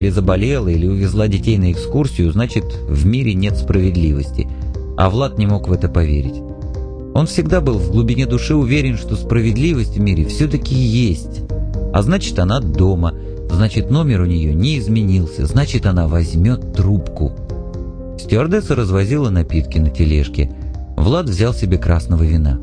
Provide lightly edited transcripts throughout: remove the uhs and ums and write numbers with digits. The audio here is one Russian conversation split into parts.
или заболела, или увезла детей на экскурсию, значит, в мире нет справедливости. А Влад не мог в это поверить. Он всегда был в глубине души уверен, что справедливость в мире все-таки есть. А значит, она дома, значит, номер у нее не изменился, значит, она возьмет трубку. Стюардесса развозила напитки на тележке. Влад взял себе красного вина.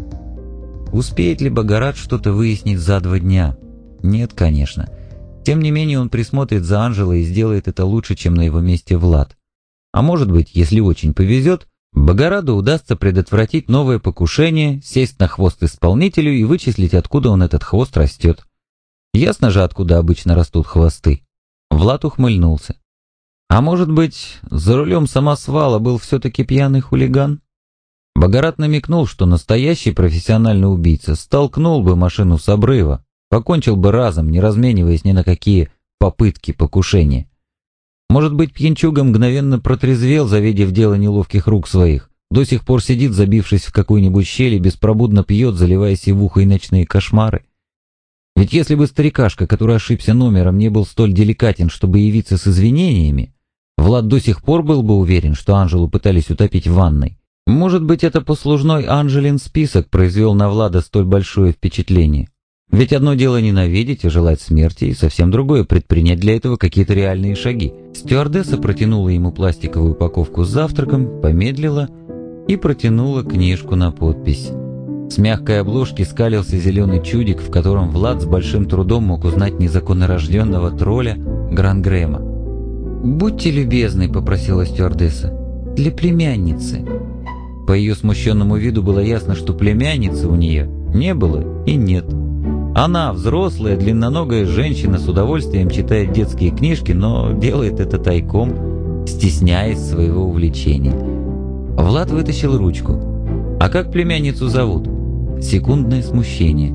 Успеет ли Богорат что-то выяснить за 2 дня? Нет, конечно. Тем не менее, он присмотрит за Анжелой и сделает это лучше, чем на его месте Влад. А может быть, если очень повезет, Богораду удастся предотвратить новое покушение, сесть на хвост исполнителю и вычислить, откуда он этот хвост растет. Ясно же, откуда обычно растут хвосты. Влад ухмыльнулся. А может быть, за рулем самосвала был все-таки пьяный хулиган? Богорат намекнул, что настоящий профессиональный убийца столкнул бы машину с обрыва, покончил бы разом, не размениваясь ни на какие попытки покушения. Может быть, пьянчуга мгновенно протрезвел, завидев дело неловких рук своих, до сих пор сидит, забившись в какую-нибудь щель и беспробудно пьет, заливая сивухой ночные кошмары. Ведь если бы старикашка, который ошибся номером, не был столь деликатен, чтобы явиться с извинениями, Влад до сих пор был бы уверен, что Анжелу пытались утопить в ванной. Может быть, это послужной Анжелин список произвел на Влада столь большое впечатление. Ведь одно дело ненавидеть и желать смерти, и совсем другое предпринять для этого какие-то реальные шаги. Стюардесса протянула ему пластиковую упаковку с завтраком, помедлила и протянула книжку на подпись. С мягкой обложки скалился зеленый чудик, в котором Влад с большим трудом мог узнать незаконнорожденного тролля Грангрэма. «Будьте любезны», — попросила стюардесса, — «для племянницы». По ее смущенному виду было ясно, что племянницы у нее не было и нет. Она, взрослая, длинноногая женщина, с удовольствием читает детские книжки, но делает это тайком, стесняясь своего увлечения. Влад вытащил ручку. «А как племянницу зовут?» Секундное смущение.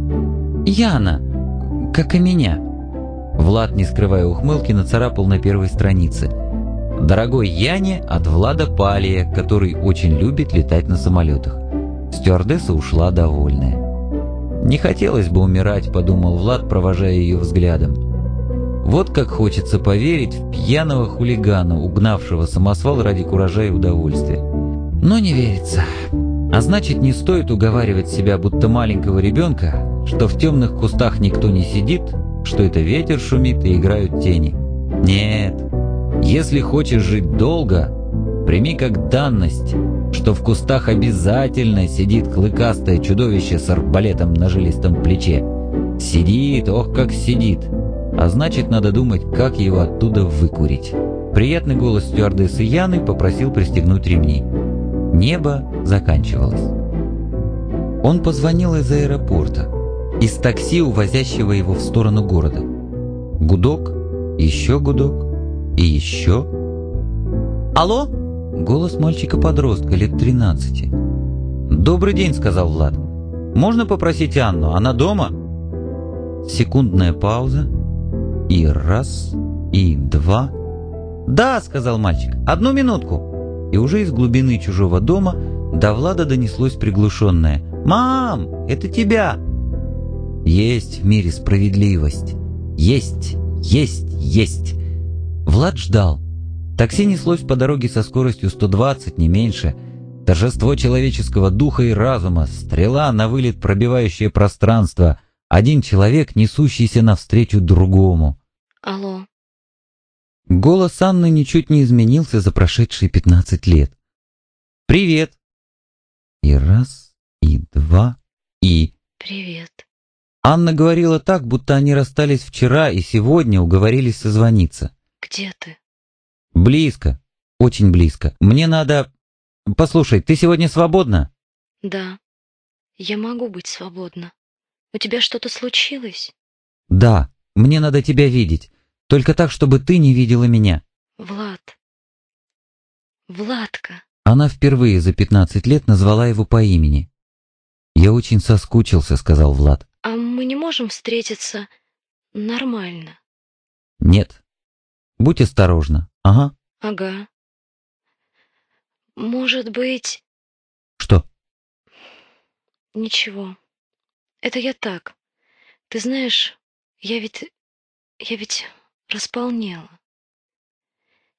«Яна, как и меня». Влад, не скрывая ухмылки, нацарапал на первой странице: «Дорогой Яне от Влада Палия, который очень любит летать на самолетах». Стюардесса ушла довольная. «Не хотелось бы умирать», — подумал Влад, провожая ее взглядом. Вот как хочется поверить в пьяного хулигана, угнавшего самосвал ради куража и удовольствия. Но не верится. А значит, не стоит уговаривать себя, будто маленького ребенка, что в темных кустах никто не сидит, что это ветер шумит и играют тени. Нет. Если хочешь жить долго, прими как данность, что в кустах обязательно сидит клыкастое чудовище с арбалетом на жилистом плече. Сидит, ох, как сидит. А значит, надо думать, как его оттуда выкурить. Приятный голос стюардессы Яны попросил пристегнуть ремни. Небо заканчивалось. Он позвонил из аэропорта, из такси, увозящего его в сторону города. Гудок, еще гудок и еще. «Алло?» Голос мальчика-подростка лет 13. «Добрый день», — сказал Влад. «Можно попросить Анну? Она дома?» Секундная пауза. И раз, и два. «Да», — сказал мальчик, — «1 минутку». И уже из глубины чужого дома до Влада донеслось приглушенное: «Мам, это тебя!» Есть в мире справедливость. Есть, есть, есть. Влад ждал. Такси неслось по дороге со скоростью 120, не меньше. Торжество человеческого духа и разума, стрела на вылет, пробивающая пространство. Один человек, несущийся навстречу другому. Алло. Голос Анны ничуть не изменился за прошедшие 15 лет. «Привет!» И раз, и два, и... Привет. Анна говорила так, будто они расстались вчера и сегодня уговорились созвониться. Где ты? Близко, очень близко. Мне надо... Послушай, ты сегодня свободна? Да. Я могу быть свободна. У тебя что-то случилось? Да, мне надо тебя видеть. Только так, чтобы ты не видела меня. Влад. Владка. Она впервые за 15 лет назвала его по имени. «Я очень соскучился», — сказал Влад. А мы не можем встретиться нормально? «Нет. Будь осторожна. Ага». Ага. Может быть... «Что?» Ничего. Это я так. Ты знаешь, я ведь располнела.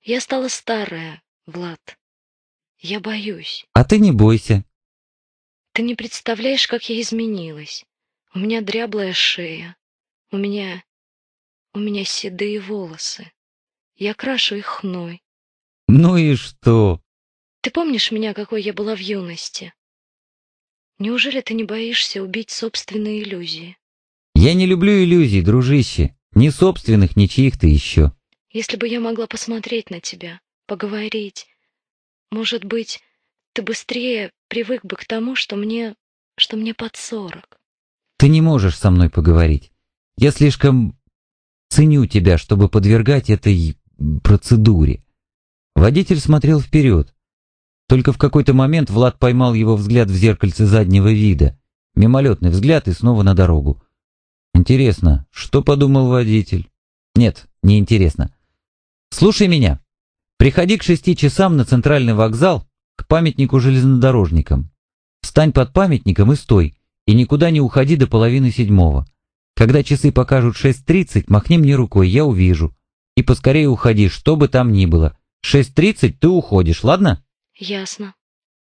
Я стала старая, Влад. Я боюсь. А ты не бойся. Ты не представляешь, как я изменилась. У меня дряблая шея. У меня седые волосы. Я крашу их хной. Ну и что? Ты помнишь меня, какой я была в юности? Неужели ты не боишься убить собственные иллюзии? Я не люблю иллюзий, дружище. Ни собственных, ни чьих-то еще. Если бы я могла посмотреть на тебя, поговорить, может быть, ты быстрее привык бы к тому, что мне под 40. Ты не можешь со мной поговорить. Я слишком ценю тебя, чтобы подвергать этой процедуре. Водитель смотрел вперед. Только в какой-то момент Влад поймал его взгляд в зеркальце заднего вида. Мимолетный взгляд и снова на дорогу. Интересно, что подумал водитель? Нет, не интересно. Слушай меня. Приходи к 6 часам на центральный вокзал, к памятнику железнодорожникам. Встань под памятником и стой, и никуда не уходи до 6:30. Когда часы покажут 6:30, махни мне рукой, я увижу. И поскорее уходи, что бы там ни было. 6:30 ты уходишь, ладно? Ясно.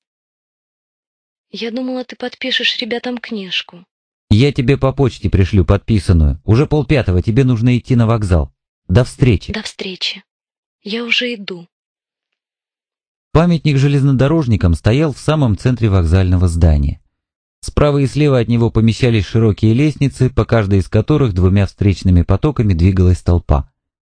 Я думала, ты подпишешь ребятам книжку. Я тебе по почте пришлю подписанную. Уже 4:30 тебе нужно идти на вокзал. До встречи. До встречи. Я уже иду. Памятник железнодорожникам стоял в самом центре вокзального здания. Справа и слева от него помещались широкие лестницы, по каждой из которых 2 встречными потоками двигалась толпа.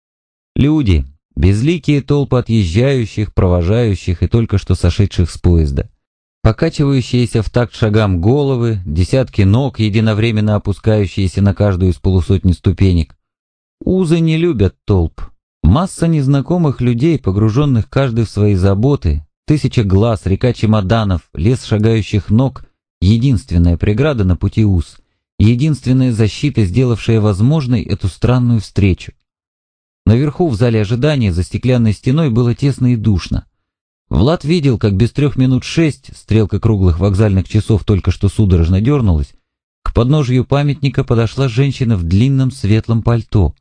Люди, безликие толпы отъезжающих, провожающих и только что сошедших с поезда. Покачивающиеся в такт шагам головы, десятки ног, единовременно опускающиеся на каждую из полусотни ступенек. Узы не любят толп. Масса незнакомых людей, погруженных каждый в свои заботы, 1000 глаз, река чемоданов, лес шагающих ног — единственная преграда на пути уз, единственная защита, сделавшая возможной эту странную встречу. Наверху, в зале ожидания, за стеклянной стеной было тесно и душно. Влад видел, как без 3 минут 6, стрелка круглых вокзальных часов только что судорожно дернулась, к подножию памятника подошла женщина в длинном светлом пальто.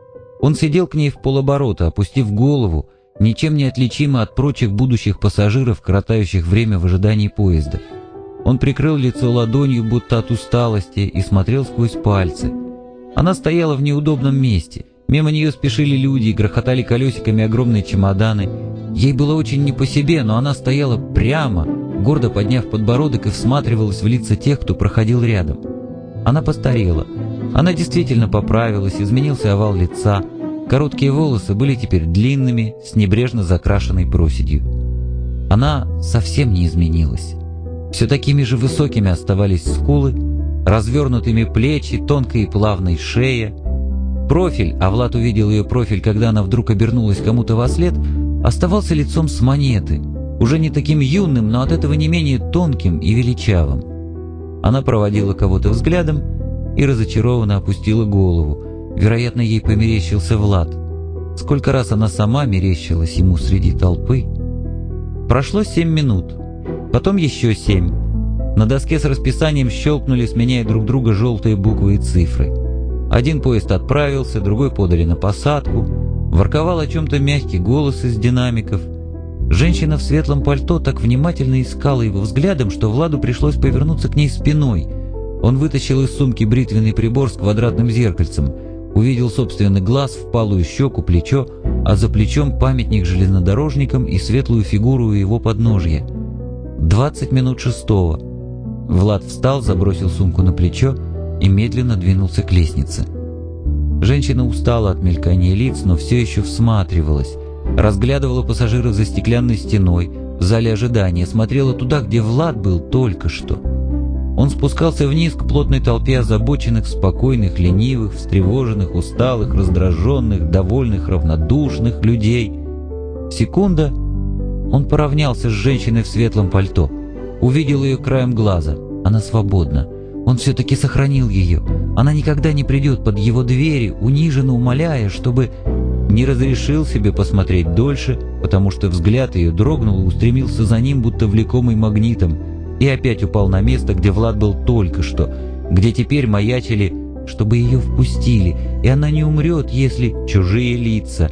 Он сидел к ней в полоборота, опустив голову, ничем не отличимо от прочих будущих пассажиров, коротающих время в ожидании поезда. Он прикрыл лицо ладонью, будто от усталости, и смотрел сквозь пальцы. Она стояла в неудобном месте. Мимо нее спешили люди, грохотали колесиками огромные чемоданы. Ей было очень не по себе, но она стояла прямо, гордо подняв подбородок и всматривалась в лица тех, кто проходил рядом. Она постарела. Она действительно поправилась, изменился овал лица. Короткие волосы были теперь длинными, с небрежно закрашенной проседью. Она совсем не изменилась. Все такими же высокими оставались скулы, развернутыми плечи, тонкой и плавной шея. Профиль, а Влад увидел ее профиль, когда она вдруг обернулась кому-то вослед, оставался лицом с монеты, уже не таким юным, но от этого не менее тонким и величавым. Она проводила кого-то взглядом и разочарованно опустила голову. Вероятно, ей померещился Влад. Сколько раз она сама мерещилась ему среди толпы. Прошло 7 минут, потом еще 7. На доске с расписанием щелкнули, сменяя друг друга желтые буквы и цифры. Один поезд отправился, другой подали на посадку. Ворковал о чем-то мягкий голос из динамиков. Женщина в светлом пальто так внимательно искала его взглядом, что Владу пришлось повернуться к ней спиной. Он вытащил из сумки бритвенный прибор с квадратным зеркальцем, увидел собственный глаз, впалую щеку, плечо, а за плечом памятник железнодорожникам и светлую фигуру у его подножья. 20 минут 6. Влад встал, забросил сумку на плечо и медленно двинулся к лестнице. Женщина устала от мелькания лиц, но все еще всматривалась, разглядывала пассажиров за стеклянной стеной, в зале ожидания, смотрела туда, где Влад был только что. Он спускался вниз к плотной толпе озабоченных, спокойных, ленивых, встревоженных, усталых, раздраженных, довольных, равнодушных людей. Секунда, он поравнялся с женщиной в светлом пальто, увидел ее краем глаза. Она свободна. Он все-таки сохранил ее. Она никогда не придет под его двери, униженно умоляя, чтобы не разрешил себе посмотреть дольше, потому что взгляд ее дрогнул и устремился за ним, будто влекомый магнитом, и опять упал на место, где Влад был только что, где теперь маячили, чтобы ее впустили, и она не умрет, если чужие лица,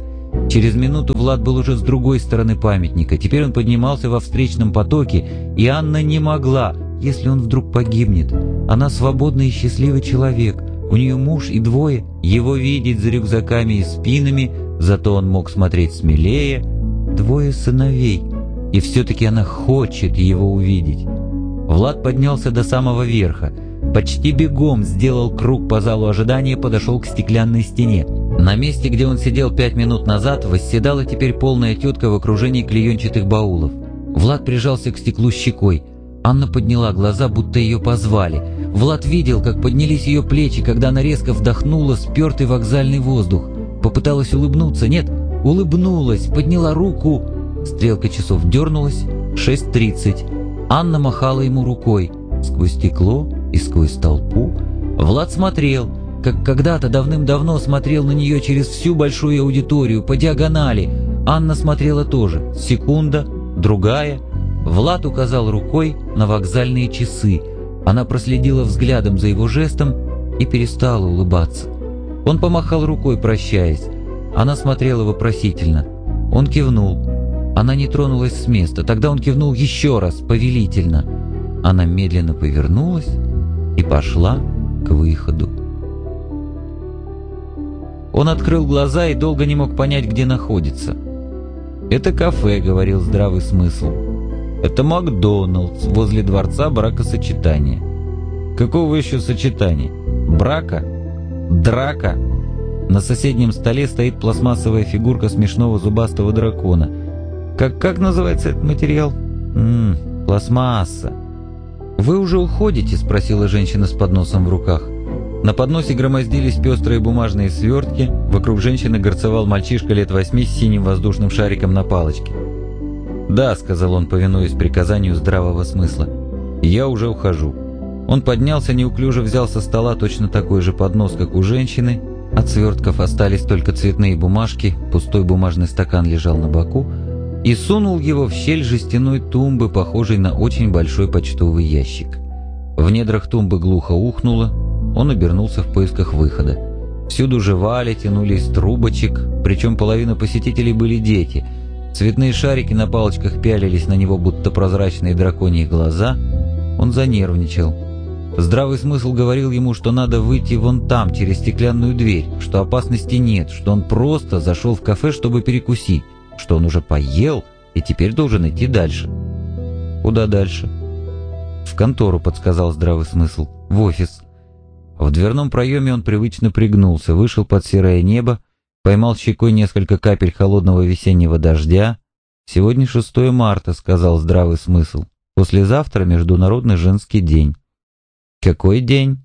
Через минуту Влад был уже с другой стороны памятника. Теперь он поднимался во встречном потоке, и Анна не могла, если он вдруг погибнет. Она свободный и счастливый человек. У нее муж и двое. Его видеть за рюкзаками и спинами, зато он мог смотреть смелее. Двое сыновей. И все-таки она хочет его увидеть. Влад поднялся до самого верха. Почти бегом сделал круг по залу ожидания, подошел к стеклянной стене. На месте, где он сидел 5 минут назад, восседала теперь полная тетка в окружении клеенчатых баулов. Влад прижался к стеклу щекой. Анна подняла глаза, будто ее позвали. Влад видел, как поднялись ее плечи, когда она резко вдохнула спертый вокзальный воздух. Попыталась улыбнуться. Нет, улыбнулась, подняла руку. Стрелка часов дернулась. 6:30. Анна махала ему рукой. Сквозь стекло и сквозь толпу Влад смотрел, как когда-то давным-давно смотрел на нее через всю большую аудиторию, по диагонали. Анна смотрела тоже. Секунда, другая. Влад указал рукой на вокзальные часы. Она проследила взглядом за его жестом и перестала улыбаться. Он помахал рукой, прощаясь. Она смотрела вопросительно. Он кивнул. Она не тронулась с места. Тогда он кивнул еще раз, повелительно. Она медленно повернулась и пошла к выходу. Он открыл глаза и долго не мог понять, где находится. «Это кафе», — говорил здравый смысл. «Это Макдоналдс возле дворца бракосочетания». «Какого еще сочетания? Брака? Драка?» На соседнем столе стоит пластмассовая фигурка смешного зубастого дракона. Как называется этот материал? Пластмасса. «Вы уже уходите?» — спросила женщина с подносом в руках. На подносе громоздились пестрые бумажные свертки, вокруг женщины горцевал мальчишка лет 8 с синим воздушным шариком на палочке. «Да», — сказал он, повинуясь приказанию здравого смысла, — «я уже ухожу». Он поднялся, неуклюже взял со стола точно такой же поднос, как у женщины. От свертков остались только цветные бумажки, пустой бумажный стакан лежал на боку, и сунул его в щель жестяной тумбы, похожей на очень большой почтовый ящик. В недрах тумбы глухо ухнуло. Он обернулся в поисках выхода. Всюду жевали, тянули из трубочек, причем половина посетителей были дети. Цветные шарики на палочках пялились на него, будто прозрачные драконьи глаза. Он занервничал. Здравый смысл говорил ему, что надо выйти вон там, через стеклянную дверь, что опасности нет, что он просто зашел в кафе, чтобы перекусить, что он уже поел и теперь должен идти дальше. Куда дальше? В контору, подсказал здравый смысл, в офис. В дверном проеме он привычно пригнулся, вышел под серое небо, поймал щекой несколько капель холодного весеннего дождя. «Сегодня 6 марта», — сказал здравый смысл. «Послезавтра Международный женский день». «Какой день?»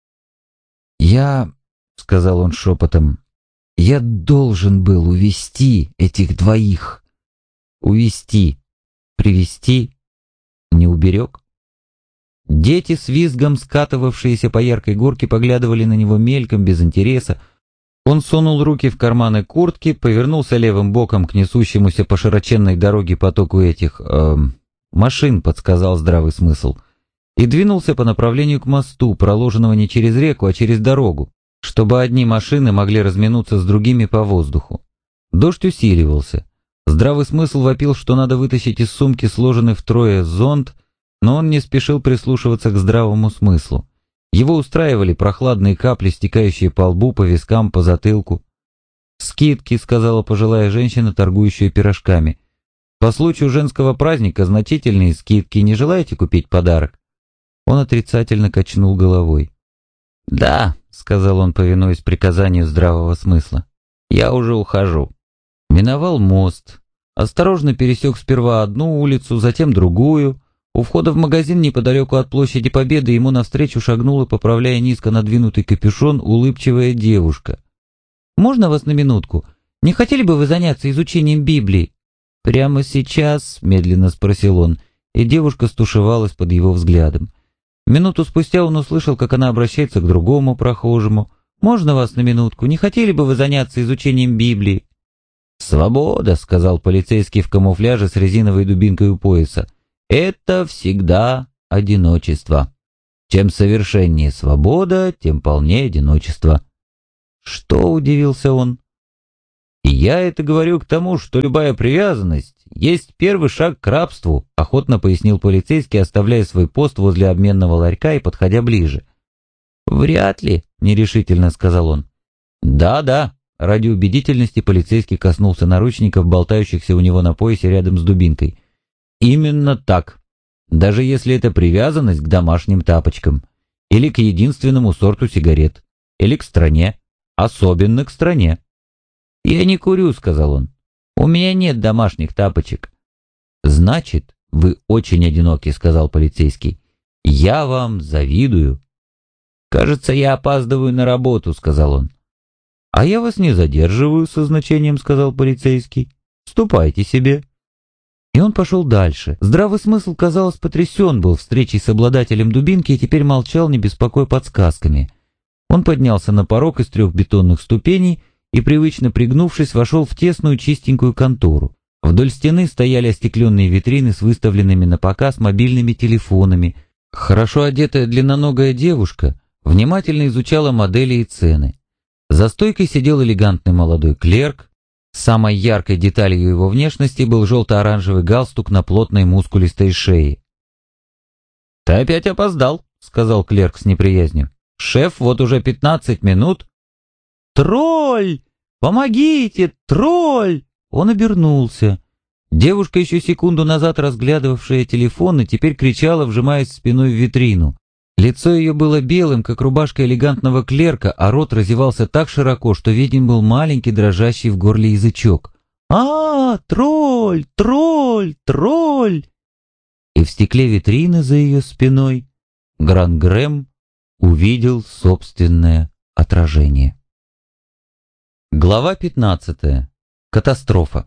«Я», — сказал он шепотом, — «я должен был увезти этих двоих». «Увезти? Привезти? Не уберег?» Дети с визгом, скатывавшиеся по яркой горке, поглядывали на него мельком, без интереса. Он сунул руки в карманы куртки, повернулся левым боком к несущемуся по широченной дороге потоку этих... машин, подсказал здравый смысл, и двинулся по направлению к мосту, проложенного не через реку, а через дорогу, чтобы одни машины могли разминуться с другими по воздуху. Дождь усиливался. Здравый смысл вопил, что надо вытащить из сумки сложенный втрое зонт, но он не спешил прислушиваться к здравому смыслу. Его устраивали прохладные капли, стекающие по лбу, по вискам, по затылку. «Скидки», — сказала пожилая женщина, торгующая пирожками. «По случаю женского праздника значительные скидки. Не желаете купить подарок?» Он отрицательно качнул головой. «Да», — сказал он, повинуясь приказанию здравого смысла, — «я уже ухожу». Миновал мост. Осторожно пересек сперва одну улицу, затем другую. У входа в магазин неподалеку от площади Победы ему навстречу шагнула, поправляя низко надвинутый капюшон, улыбчивая девушка. «Можно вас на минутку? Не хотели бы вы заняться изучением Библии?» «Прямо сейчас?» — медленно спросил он, и девушка стушевалась под его взглядом. Минуту спустя он услышал, как она обращается к другому прохожему. «Можно вас на минутку? Не хотели бы вы заняться изучением Библии?» «Свобода», — сказал полицейский в камуфляже с резиновой дубинкой у пояса. «Это всегда одиночество. Чем совершеннее свобода, тем полнее одиночество». «Что?» — удивился он. И я это говорю к тому, что любая привязанность есть первый шаг к рабству, охотно пояснил полицейский, оставляя свой пост возле обменного ларька и подходя ближе. Вряд ли, нерешительно сказал он. Да-да, ради убедительности полицейский коснулся наручников, болтающихся у него на поясе рядом с дубинкой. Именно так. Даже если это привязанность к домашним тапочкам, или к единственному сорту сигарет, или к стране, особенно к стране. «Я не курю», — сказал он. «У меня нет домашних тапочек». «Значит, вы очень одиноки», — сказал полицейский. «Я вам завидую». «Кажется, я опаздываю на работу», — сказал он. «А я вас не задерживаю», — со значением сказал полицейский. «Ступайте себе». И он пошел дальше. Здравый смысл, казалось, потрясен был встречей с обладателем дубинки и теперь молчал, не беспокоя подсказками. Он поднялся на порог из 3 бетонных ступеней и, привычно пригнувшись, вошел в тесную чистенькую контору. Вдоль стены стояли остекленные витрины с выставленными на показ мобильными телефонами. Хорошо одетая длинноногая девушка внимательно изучала модели и цены. За стойкой сидел элегантный молодой клерк. Самой яркой деталью его внешности был желто-оранжевый галстук на плотной мускулистой шее. «Ты опять опоздал», — сказал клерк с неприязнью. «Шеф, вот уже 15 минут». «Тролль! Помогите! Тролль!» Он обернулся. Девушка, еще секунду назад разглядывавшая телефон, и теперь кричала, вжимаясь спиной в витрину. Лицо ее было белым, как рубашка элегантного клерка, а рот разевался так широко, что виден был маленький дрожащий в горле язычок. Тролль! Тролль! Тролль!» И в стекле витрины за ее спиной Гран-Грэм увидел собственное отражение. Глава 15. Катастрофа.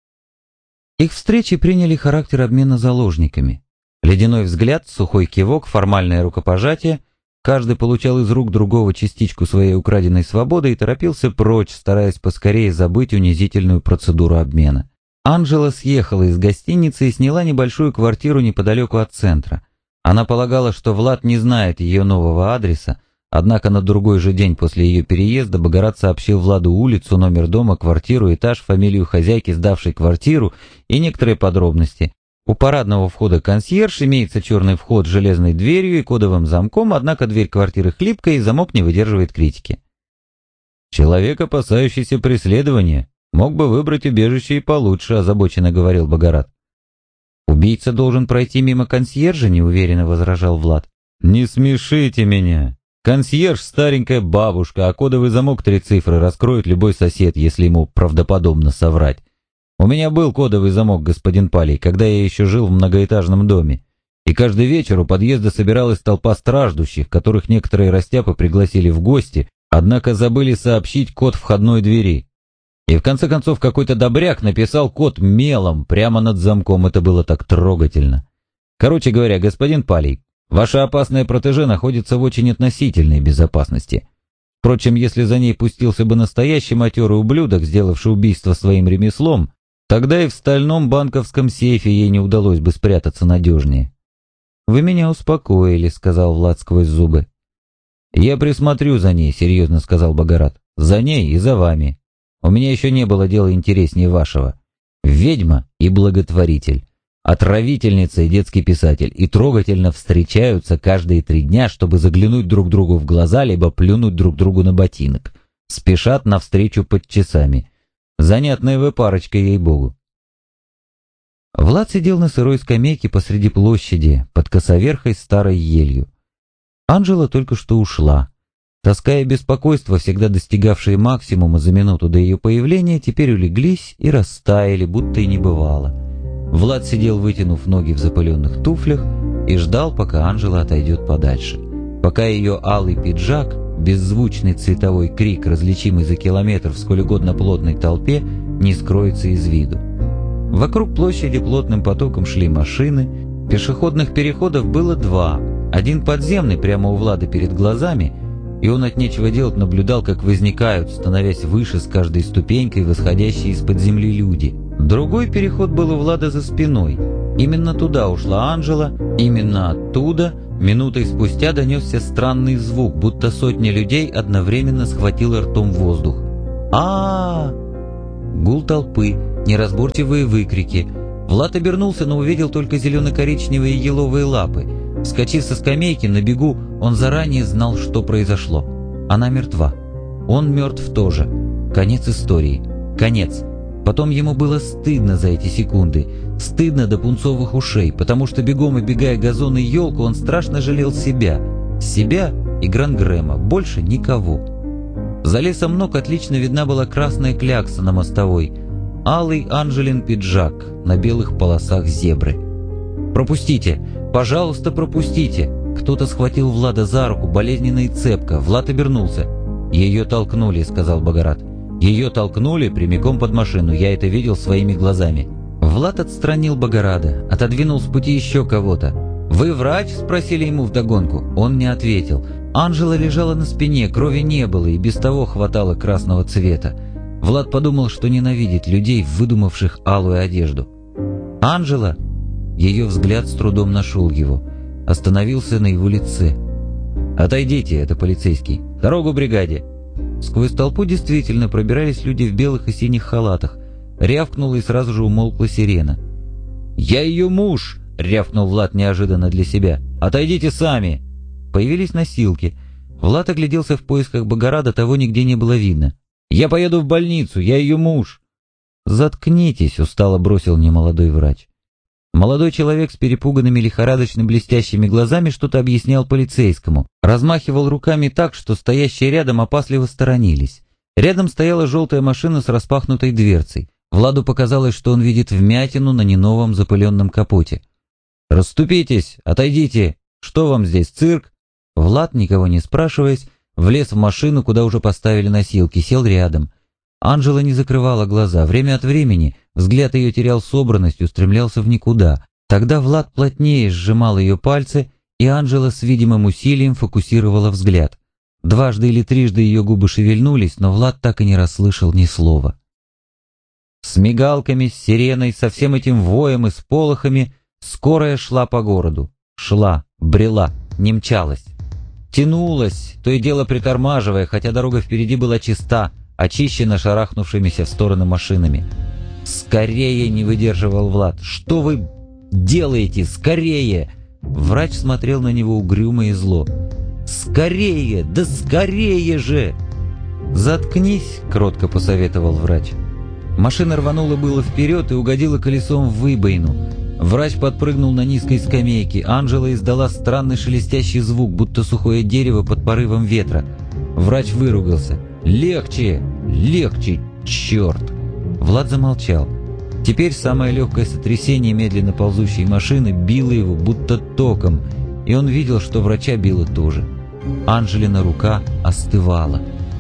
Их встречи приняли характер обмена заложниками. Ледяной взгляд, сухой кивок, формальное рукопожатие. Каждый получал из рук другого частичку своей украденной свободы и торопился прочь, стараясь поскорее забыть унизительную процедуру обмена. Анжела съехала из гостиницы и сняла небольшую квартиру неподалеку от центра. Она полагала, что Влад не знает ее нового адреса, однако на другой же день после ее переезда Богорат сообщил Владу улицу, номер дома, квартиру, этаж, фамилию хозяйки, сдавшей квартиру и некоторые подробности. У парадного входа консьерж, имеется черный вход с железной дверью и кодовым замком, однако дверь квартиры хлипкая и замок не выдерживает критики. «Человек, опасающийся преследования, мог бы выбрать убежище и получше», — озабоченно говорил Богорат. «Убийца должен пройти мимо консьержа», — неуверенно возражал Влад. «Не смешите меня. Консьерж — старенькая бабушка, а кодовый замок 3 цифры раскроет любой сосед, если ему правдоподобно соврать. У меня был кодовый замок, господин Палий, когда я еще жил в многоэтажном доме, и каждый вечер у подъезда собиралась толпа страждущих, которых некоторые растяпы пригласили в гости, однако забыли сообщить код входной двери. И в конце концов какой-то добряк написал код мелом прямо над замком, это было так трогательно. Короче говоря, господин Палий, ваша опасная протеже находится в очень относительной безопасности. Впрочем, если за ней пустился бы настоящий матерый ублюдок, сделавший убийство своим ремеслом, тогда и в стальном банковском сейфе ей не удалось бы спрятаться надежнее. «Вы меня успокоили», — сказал Влад сквозь зубы. «Я присмотрю за ней», — серьезно сказал Богорат. «За ней и за вами. У меня еще не было дела интереснее вашего. Ведьма и благотворитель, отравительница и детский писатель и трогательно встречаются каждые 3 дня, чтобы заглянуть друг другу в глаза, либо плюнуть друг другу на ботинок. Спешат навстречу под часами. Занятная вы парочка, ей-богу». Влад сидел на сырой скамейке посреди площади, под косоверхой старой елью. Анжела только что ушла. Тоска и беспокойство, всегда достигавшие максимума за минуту до ее появления, теперь улеглись и растаяли, будто и не бывало. Влад сидел, вытянув ноги в запыленных туфлях, и ждал, пока Анжела отойдет подальше. Пока ее алый пиджак, беззвучный цветовой крик, различимый за километр в сколь угодно плотной толпе, не скроется из виду. Вокруг площади плотным потоком шли машины, пешеходных переходов было 2. Один подземный прямо у Влада перед глазами, и он от нечего делать наблюдал, как возникают, становясь выше с каждой ступенькой, восходящие из-под земли люди. Другой переход был у Влада за спиной. Именно туда ушла Анжела, именно оттуда минутой спустя донесся странный звук, будто сотня людей одновременно схватила ртом воздух. Гул толпы, неразборчивые выкрики. Влад обернулся, но увидел только зелено-коричневые еловые лапы. Вскочив со скамейки, на бегу, он заранее знал, что произошло. Она мертва. Он мертв тоже. Конец истории. Конец. Потом ему было стыдно за эти секунды. Стыдно до пунцовых ушей, потому что бегом оббегая газон и елку, он страшно жалел себя. Себя и Гран-Грэма. Больше никого. За лесом ног отлично видна была красная клякса на мостовой. Алый Анжелин пиджак на белых полосах зебры. «Пропустите! Пожалуйста, пропустите!» Кто-то схватил Влада за руку, болезненно и цепко. Влад обернулся. «Ее толкнули», — сказал Богорат. «Ее толкнули прямиком под машину, я это видел своими глазами». Влад отстранил Богорада, отодвинул с пути еще кого-то. «Вы врач?» — спросили ему вдогонку. Он не ответил. Анжела лежала на спине, крови не было, и без того хватало красного цвета. Влад подумал, что ненавидит людей, выдумавших алую одежду. «Анжела!» Ее взгляд с трудом нашел его. Остановился на его лице. «Отойдите, это полицейский. Дорогу бригаде!» Сквозь толпу действительно пробирались люди в белых и синих халатах. Рявкнула и сразу же умолкла сирена. «Я ее муж!» — рявкнул Влад неожиданно для себя. «Отойдите сами!» Появились носилки. Влад огляделся в поисках Богорада, того нигде не было видно. «Я поеду в больницу, я ее муж!» «Заткнитесь!» — устало бросил немолодой врач. Молодой человек с перепуганными лихорадочно блестящими глазами что-то объяснял полицейскому. Размахивал руками так, что стоящие рядом опасливо сторонились. Рядом стояла желтая машина с распахнутой дверцей. Владу показалось, что он видит вмятину на неновом запыленном капоте. «Расступитесь! Отойдите! Что вам здесь, цирк?» Влад, никого не спрашиваясь, влез в машину, куда уже поставили носилки, сел рядом. Анжела не закрывала глаза. Время от времени взгляд ее терял собранность, устремлялся в никуда. Тогда Влад плотнее сжимал ее пальцы, и Анжела с видимым усилием фокусировала взгляд. Дважды или трижды ее губы шевельнулись, но Влад так и не расслышал ни слова. С мигалками, с сиреной, со всем этим воем и сполохами скорая шла по городу. Шла, брела, не мчалась. Тянулась, то и дело притормаживая, хотя дорога впереди была чиста, очищена шарахнувшимися в стороны машинами. «Скорее!» — не выдерживал Влад. «Что вы делаете? Скорее!» Врач смотрел на него угрюмо и зло. «Скорее! Да скорее же!» «Заткнись!» — кротко посоветовал врач. Машина рванула было вперед и угодила колесом в выбоину. Врач подпрыгнул на низкой скамейке. Анжела издала странный шелестящий звук, будто сухое дерево под порывом ветра. Врач выругался. «Легче! Легче! Черт!» Влад замолчал. Теперь самое легкое сотрясение медленно ползущей машины било его будто током, и он видел, что врача било тоже. Анжелина рука остывала.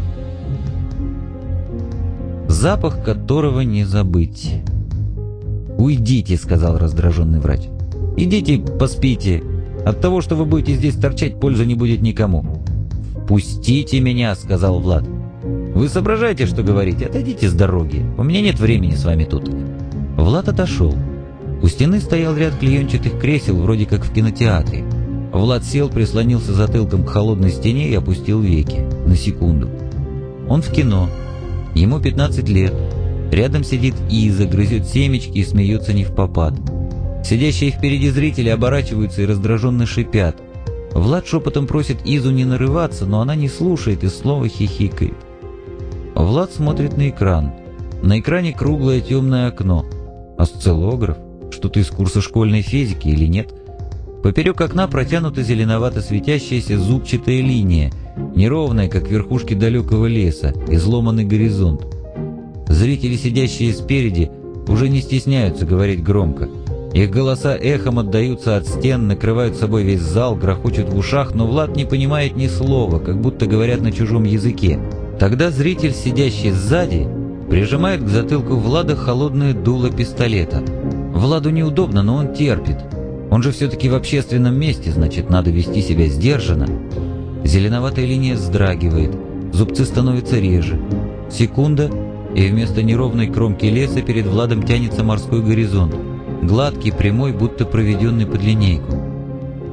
Запах которого не забыть. «Уйдите», — сказал раздраженный врач. «Идите, поспите. От того, что вы будете здесь торчать, пользы не будет никому». «Пустите меня», — сказал Влад. «Вы соображаете, что говорите? Отойдите с дороги. У меня нет времени с вами тут». Влад отошел. У стены стоял ряд клеенчатых кресел, вроде как в кинотеатре. Влад сел, прислонился затылком к холодной стене и опустил веки. На секунду. Он в кино. Ему 15 лет. Рядом сидит Иза, грызет семечки и смеется невпопад. Сидящие впереди зрители оборачиваются и раздраженно шипят. Влад шепотом просит Изу не нарываться, но она не слушает и снова хихикает. Влад смотрит на экран. На экране круглое темное окно. Осциллограф? Что-то из курса школьной физики или нет? Поперек окна протянута зеленовато светящаяся зубчатая линия, неровная, как верхушки далекого леса, изломанный горизонт. Зрители, сидящие спереди, уже не стесняются говорить громко. Их голоса эхом отдаются от стен, накрывают собой весь зал, грохочут в ушах, но Влад не понимает ни слова, как будто говорят на чужом языке. Тогда зритель, сидящий сзади, прижимает к затылку Влада холодное дуло пистолета. Владу неудобно, но он терпит. Он же все-таки в общественном месте, значит, надо вести себя сдержанно. Зеленоватая линия вздрагивает, зубцы становятся реже. Секунда, и вместо неровной кромки леса перед Владом тянется морской горизонт. Гладкий, прямой, будто проведенный под линейку.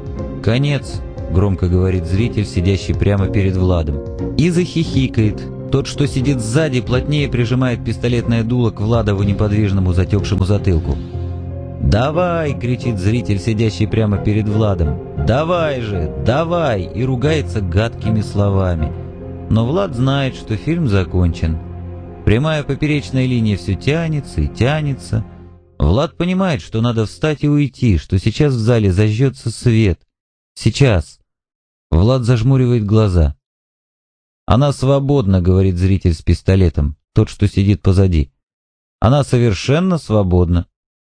«Конец», — громко говорит зритель, сидящий прямо перед Владом. Иза хихикает. Тот, что сидит сзади, плотнее прижимает пистолетное дуло к Владову неподвижному затекшему затылку. «Давай!» — кричит зритель, сидящий прямо перед Владом. «Давай же! Давай!» и ругается гадкими словами. Но Влад знает, что фильм закончен. Прямая поперечная линия все тянется и тянется. Влад понимает, что надо встать и уйти, что сейчас в зале зажжется свет. Сейчас. Влад зажмуривает глаза. «Она свободна», — говорит зритель с пистолетом, тот, что сидит позади. «Она совершенно свободна».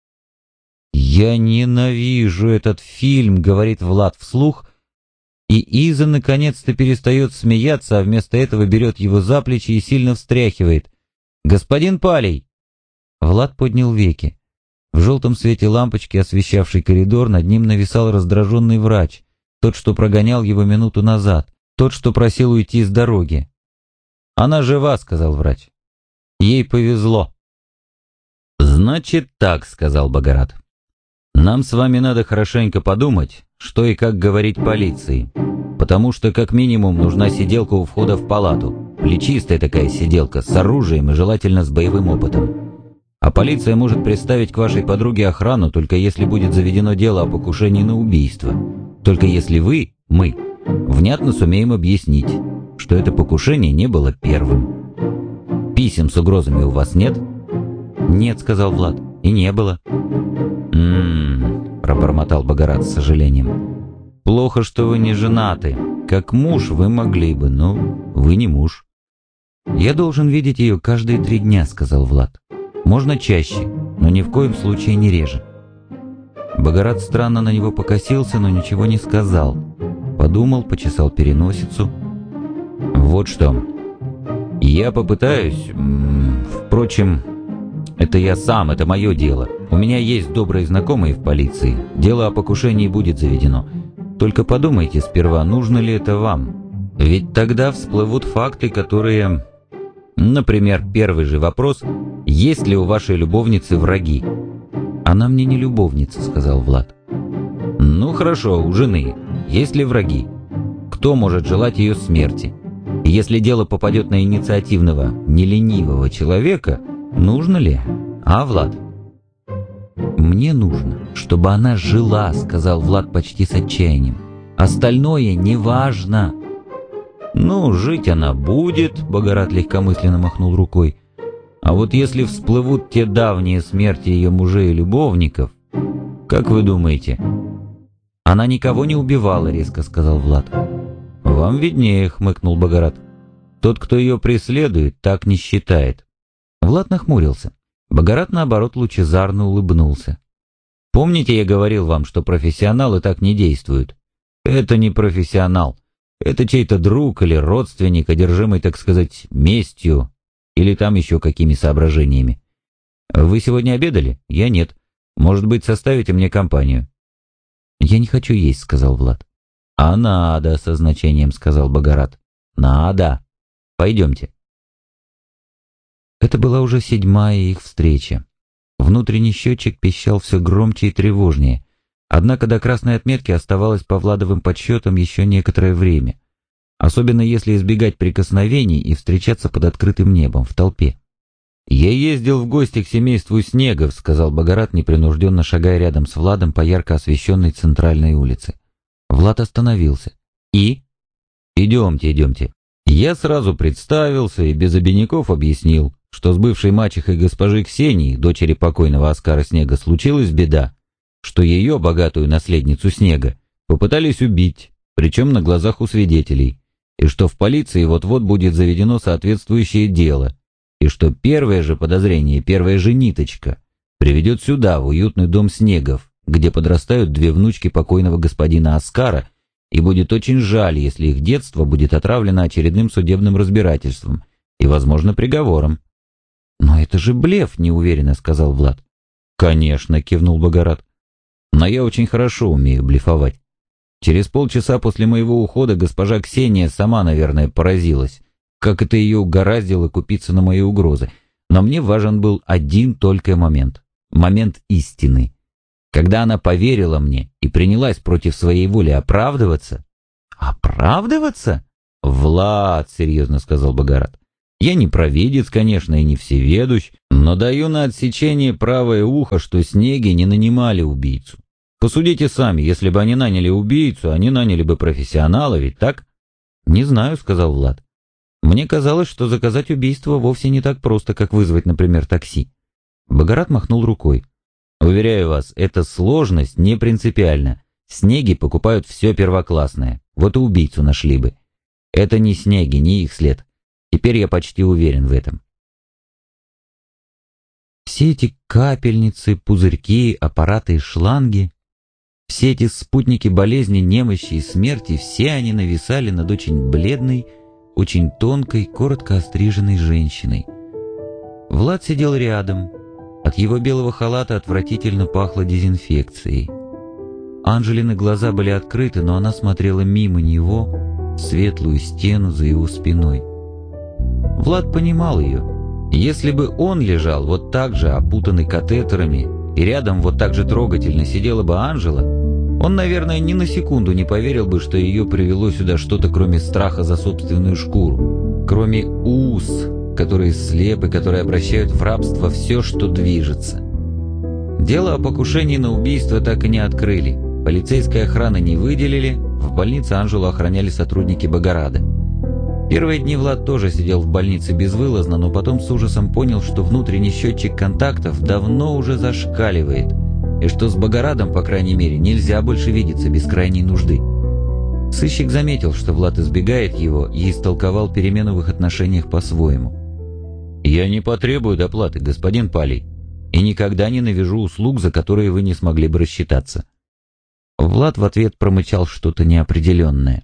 «Я ненавижу этот фильм», — говорит Влад вслух, и Иза наконец-то перестает смеяться, а вместо этого берет его за плечи и сильно встряхивает. «Господин Палей!» Влад поднял веки. В желтом свете лампочки, освещавшей коридор, над ним нависал раздраженный врач, тот, что прогонял его минуту назад, тот, что просил уйти с дороги. «Она жива», — сказал врач. «Ей повезло». «Значит так», — сказал Богорат. «Нам с вами надо хорошенько подумать, что и как говорить полиции, потому что как минимум нужна сиделка у входа в палату, плечистая такая сиделка, с оружием и желательно с боевым опытом. А полиция может приставить к вашей подруге охрану, только если будет заведено дело о покушении на убийство, только если мы, внятно сумеем объяснить, что это покушение не было первым. Писем с угрозами у вас нет?» «Нет», — сказал Влад, — «и не было». Пробормотал Богорат с сожалением. «Плохо, что вы не женаты. Как муж вы могли бы, но вы не муж». «Я должен видеть ее каждые 3 дня», — сказал Влад. «Можно чаще, но ни в коем случае не реже». Богорат странно на него покосился, но ничего не сказал. Подумал, почесал переносицу. «Вот что. Я попытаюсь... Впрочем, это я сам, это мое дело. У меня есть добрые знакомые в полиции. Дело о покушении будет заведено. Только подумайте сперва, нужно ли это вам. Ведь тогда всплывут факты, которые... Например, первый же вопрос: есть ли у вашей любовницы враги?» «Она мне не любовница», — сказал Влад. «Ну хорошо, у жены. Есть ли враги? Кто может желать ее смерти? Если дело попадет на инициативного, неленивого человека, нужно ли? А, Влад?» «Мне нужно, чтобы она жила», — сказал Влад почти с отчаянием. «Остальное неважно». «Ну, жить она будет», — Богорат легкомысленно махнул рукой. «А вот если всплывут те давние смерти ее мужей и любовников, как вы думаете?» «Она никого не убивала», — резко сказал Влад. «Вам виднее», — хмыкнул Богорат. «Тот, кто ее преследует, так не считает». Влад нахмурился. Богорат, наоборот, лучезарно улыбнулся. «Помните, я говорил вам, что профессионалы так не действуют? Это не профессионал. Это чей-то друг или родственник, одержимый, так сказать, местью, или там еще какими соображениями. Вы сегодня обедали? Я нет. Может быть, составите мне компанию?» «Я не хочу есть», — сказал Влад. «А надо», — со значением сказал Богорат. «Надо. Пойдемте». Это была уже 7-я их встреча. Внутренний счетчик пищал все громче и тревожнее. Однако до красной отметки оставалось по Владовым подсчетам еще некоторое время. Особенно если избегать прикосновений и встречаться под открытым небом, в толпе. «Я ездил в гости к семейству Снегов», — сказал Богорат, непринужденно шагая рядом с Владом по ярко освещенной центральной улице. Влад остановился. «И?» «Идемте, идемте». Я сразу представился и без обиняков объяснил, что с бывшей мачехой госпожи Ксении, дочери покойного Оскара Снега, случилась беда, что ее, богатую наследницу Снега, попытались убить, причем на глазах у свидетелей, и что в полиции вот-вот будет заведено соответствующее дело, и что первое же подозрение, первая же ниточка приведет сюда, в уютный дом Снегов, где подрастают 2 внучки покойного господина Оскара, и будет очень жаль, если их детство будет отравлено очередным судебным разбирательством и, возможно, приговором. «Но это же блеф», — неуверенно сказал Влад. «Конечно», — кивнул Богорат. «Но я очень хорошо умею блефовать. Через полчаса после моего ухода госпожа Ксения сама, наверное, поразилась, как это ее угораздило купиться на мои угрозы. Но мне важен был один только момент. Момент истины. Когда она поверила мне и принялась против своей воли оправдываться». «Оправдываться?» «Влад», — серьезно сказал Богорат, Я не провидец, конечно, и не всеведущ, но даю на отсечение правое ухо, что Снеги не нанимали убийцу. Посудите сами, если бы они наняли убийцу, они наняли бы профессионала, ведь так? Не знаю, сказал Влад. Мне казалось, что заказать убийство вовсе не так просто, как вызвать, например, такси. Богорат махнул рукой. Уверяю вас, эта сложность не принципиальна. Снеги покупают все первоклассное, вот и убийцу нашли бы. Это не Снеги, не их след. Теперь я почти уверен в этом. Все эти капельницы, пузырьки, аппараты и шланги, все эти спутники болезни, немощи и смерти, все они нависали над очень бледной, очень тонкой, коротко остриженной женщиной. Влад сидел рядом. От его белого халата отвратительно пахло дезинфекцией. Анжелины глаза были открыты, но она смотрела мимо него, в светлую стену за его спиной. Влад понимал ее. Если бы он лежал вот так же, опутанный катетерами, и рядом вот так же трогательно сидела бы Анжела, он, наверное, ни на секунду не поверил бы, что ее привело сюда что-то, кроме страха за собственную шкуру, кроме уз, которые слепы, которые обращают в рабство все, что движется. Дело о покушении на убийство так и не открыли, полицейской охраны не выделили, в больнице Анжелу охраняли сотрудники Богорада. Первые дни Влад тоже сидел в больнице безвылазно, но потом с ужасом понял, что внутренний счетчик контактов давно уже зашкаливает, и что с Богорадом, по крайней мере, нельзя больше видеться без крайней нужды. Сыщик заметил, что Влад избегает его, и истолковал перемену в их отношениях по-своему. «Я не потребую доплаты, господин Палий, и никогда не навяжу услуг, за которые вы не смогли бы рассчитаться». Влад в ответ промычал что-то неопределенное.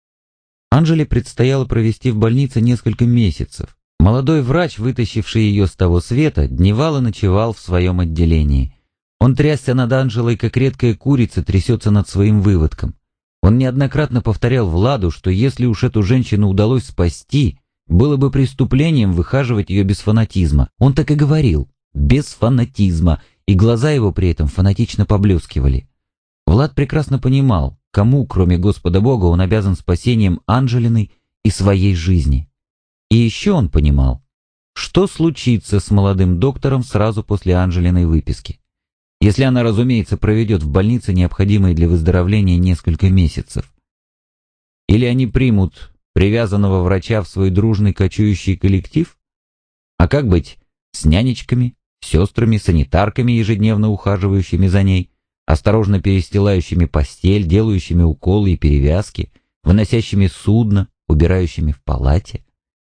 Анжеле предстояло провести в больнице несколько месяцев. Молодой врач, вытащивший ее с того света, дневал и ночевал в своем отделении. Он трясся над Анжелой, как редкая курица трясется над своим выводком. Он неоднократно повторял Владу, что если уж эту женщину удалось спасти, было бы преступлением выхаживать ее без фанатизма. Он так и говорил, без фанатизма, и глаза его при этом фанатично поблескивали. Влад прекрасно понимал, кому, кроме Господа Бога, он обязан спасением Анжелиной и своей жизни. И еще он понимал, что случится с молодым доктором сразу после Анжелиной выписки, если она, разумеется, проведет в больнице необходимые для выздоровления несколько месяцев. Или они примут привязанного врача в свой дружный кочующий коллектив? А как быть с нянечками, сестрами, санитарками, ежедневно ухаживающими за ней, осторожно перестилающими постель, делающими уколы и перевязки, выносящими судно, убирающими в палате?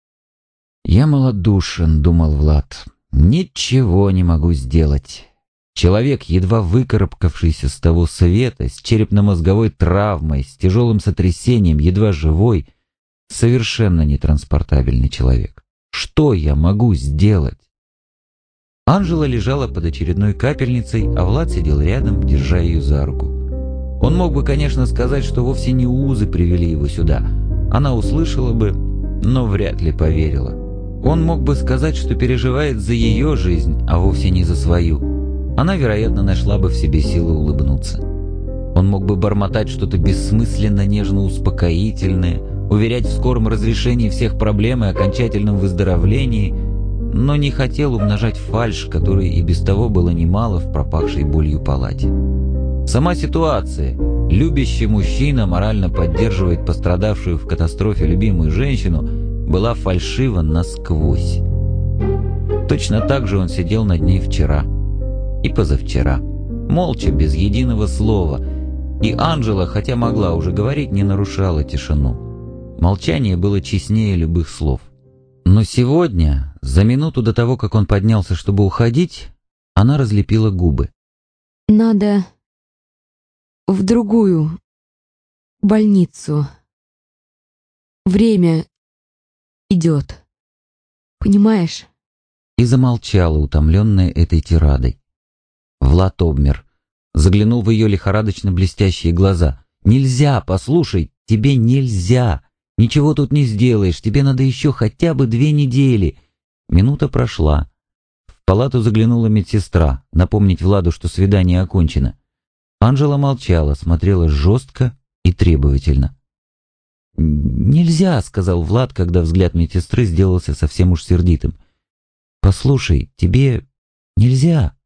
«Я малодушен», — думал Влад, — «ничего не могу сделать». Человек, едва выкарабкавшийся с того света, с черепно-мозговой травмой, с тяжелым сотрясением, едва живой, совершенно нетранспортабельный человек. Что я могу сделать? Анжела лежала под очередной капельницей, а Влад сидел рядом, держа ее за руку. Он мог бы, конечно, сказать, что вовсе не узы привели его сюда. Она услышала бы, но вряд ли поверила. Он мог бы сказать, что переживает за ее жизнь, а вовсе не за свою. Она, вероятно, нашла бы в себе силы улыбнуться. Он мог бы бормотать что-то бессмысленно нежно-успокоительное, уверять в скором разрешении всех проблем и окончательном выздоровлении, но не хотел умножать фальшь, которой и без того было немало в пропахшей болью палате. Сама ситуация. Любящий мужчина морально поддерживает пострадавшую в катастрофе любимую женщину, была фальшива насквозь. Точно так же он сидел над ней вчера и позавчера, молча, без единого слова, и Анжела, хотя могла уже говорить, не нарушала тишину. Молчание было честнее любых слов. Но сегодня, за минуту до того, как он поднялся, чтобы уходить, она разлепила губы. «Надо в другую больницу. Время идет. Понимаешь?» И замолчала, утомленная этой тирадой. Влад обмер, заглянул в ее лихорадочно блестящие глаза. «Нельзя, послушай, тебе нельзя. Ничего тут не сделаешь, тебе надо еще хотя бы 2 недели». Минута прошла. В палату заглянула медсестра, напомнить Владу, что свидание окончено. Анжела молчала, смотрела жестко и требовательно. «Нельзя», — сказал Влад, когда взгляд медсестры сделался совсем уж сердитым. «Послушай, тебе нельзя».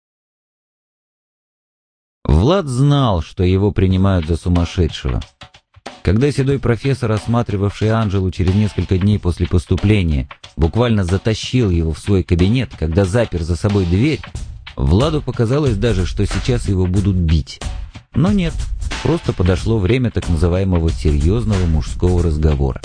Влад знал, что его принимают за сумасшедшего. Когда седой профессор, осматривавший Анжелу через несколько дней после поступления, буквально затащил его в свой кабинет, когда запер за собой дверь, Владу показалось даже, что сейчас его будут бить. Но нет, просто подошло время так называемого серьезного мужского разговора.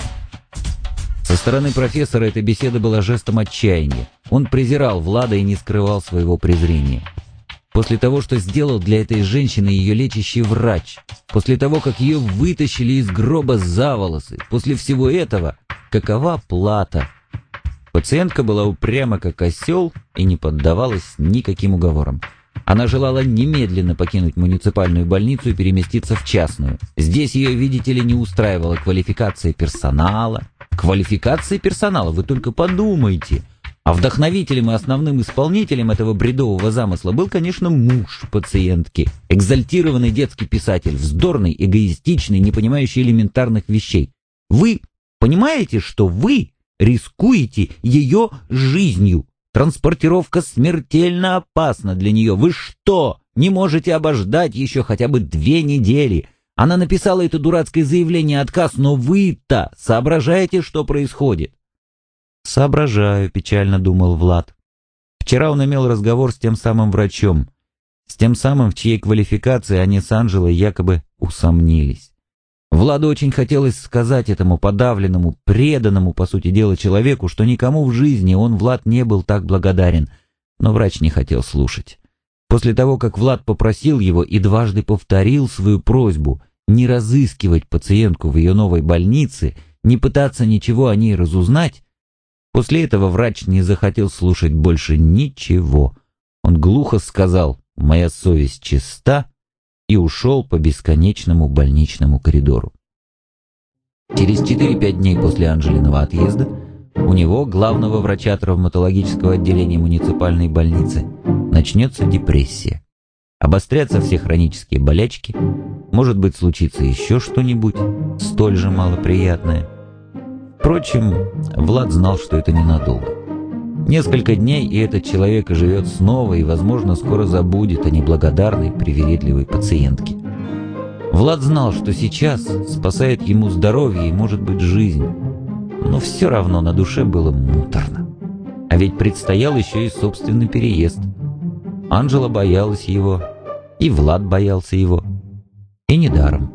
Со стороны профессора эта беседа была жестом отчаяния. Он презирал Влада и не скрывал своего презрения. После того, что сделал для этой женщины ее лечащий врач, после того, как ее вытащили из гроба за волосы, после всего этого, какова плата? Пациентка была упряма, как осел, и не поддавалась никаким уговорам. Она желала немедленно покинуть муниципальную больницу и переместиться в частную. Здесь ее, видите ли, не устраивала квалификация персонала. Квалификация персонала, вы только подумайте. А вдохновителем и основным исполнителем этого бредового замысла был, конечно, муж пациентки, экзальтированный детский писатель, вздорный, эгоистичный, не понимающий элементарных вещей. Вы понимаете, что вы рискуете ее жизнью? Транспортировка смертельно опасна для нее. Вы что, не можете обождать еще хотя бы 2 недели? Она написала это дурацкое заявление отказ, но вы-то соображаете, что происходит? «Соображаю», — печально думал Влад. Вчера он имел разговор с тем самым врачом, с тем самым, в чьей квалификации они с Анжелой якобы усомнились. Владу очень хотелось сказать этому подавленному, преданному, по сути дела, человеку, что никому в жизни он, Влад, не был так благодарен, но врач не хотел слушать. После того, как Влад попросил его и дважды повторил свою просьбу не разыскивать пациентку в ее новой больнице, не пытаться ничего о ней разузнать, после этого врач не захотел слушать больше ничего. Он глухо сказал «Моя совесть чиста» и ушел по бесконечному больничному коридору. Через 4-5 дней после Анжелиного отъезда у него, главного врача травматологического отделения муниципальной больницы, начнется депрессия. Обострятся все хронические болячки, может быть, случится еще что-нибудь столь же малоприятное. Впрочем, Влад знал, что это ненадолго. Несколько дней, и этот человек оживет снова и, возможно, скоро забудет о неблагодарной, привередливой пациентке. Влад знал, что сейчас спасает ему здоровье и, может быть, жизнь. Но все равно на душе было муторно. А ведь предстоял еще и собственный переезд. Анжела боялась его, и Влад боялся его. И недаром.